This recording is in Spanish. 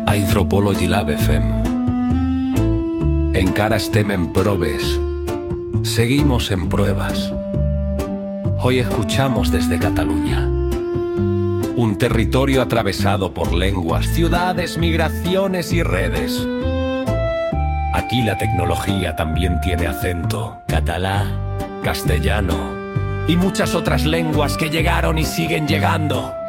a Hidropolo i l'Ave fem. Encara estem en proves. Seguimos en pruebas. Hoy escuchamos desde Cataluña. Un territorio atravesado por lenguas, ciudades, migraciones y redes. Aquí la tecnología también tiene acento. Catalá, castellano y muchas otras lenguas que llegaron y siguen llegando.